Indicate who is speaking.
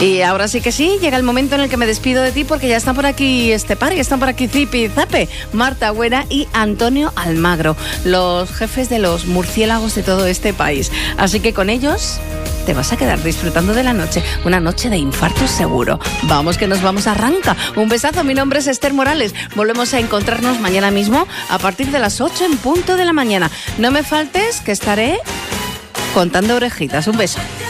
Speaker 1: Y ahora sí que sí, llega el momento en el que me despido de ti porque ya están por aquí Estepar, ya están por aquí Zipi Zape, Marta Güera y Antonio Almagro, los jefes de los murciélagos de todo este país. Así que con ellos te vas a quedar disfrutando de la noche, una noche de infartos seguro. Vamos que nos vamos, arranca. Un besazo, mi nombre es Esther Morales. Volvemos a encontrarnos mañana mismo a partir de las 8 en punto de la mañana. No me faltes, que estaré contando orejitas. Un beso.